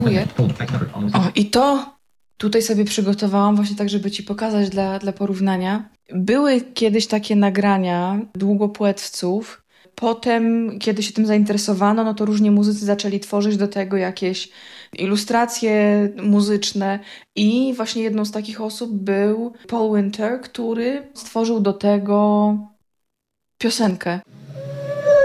O, i to tutaj sobie przygotowałam właśnie tak, żeby ci pokazać dla porównania. Były kiedyś takie nagrania długopłetwców. Potem, kiedy się tym zainteresowano, no to różni muzycy zaczęli tworzyć do tego jakieś ilustracje muzyczne i właśnie jedną z takich osób był Paul Winter, który stworzył do tego piosenkę.